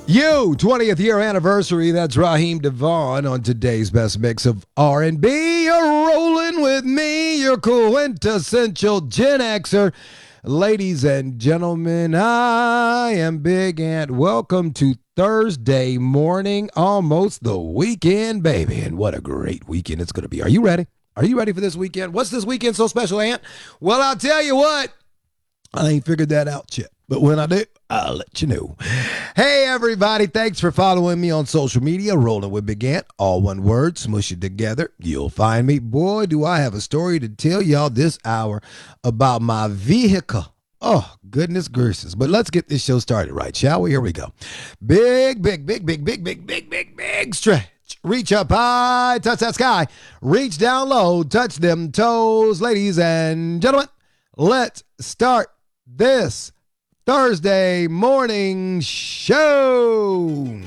You 20th year anniversary. That's Raheem Devon on today's best mix of R&B. You're rolling with me, your quintessential Gen Xer. Ladies and gentlemen, I am Big Ant. Welcome to Thursday morning, almost the weekend, baby. And what a great weekend it's going to be. Are you ready? Are you ready for this weekend? What's this weekend so special, Ant? Well, I'll tell you what. I ain't figured that out yet. But when I do, I'll let you know. Hey, everybody. Thanks for following me on social media. Rolling with Big Ant. All one word. Smush it together. You'll find me. Boy, do I have a story to tell y'all this hour about my vehicle. Oh, goodness gracious. But let's get this show started right, shall we? Here we go. Big stretch. Reach up high. Touch that sky. Reach down low. Touch them toes. Ladies and gentlemen, let's start this Thursday morning show.